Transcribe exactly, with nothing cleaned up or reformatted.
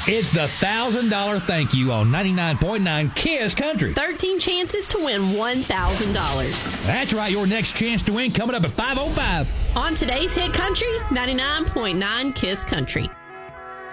It's the one thousand dollars thank you on ninety-nine point nine KISS Country. thirteen chances to win one thousand dollars. That's right. Your next chance to win coming up at five oh five. On today's Hit Country, ninety-nine point nine KISS Country.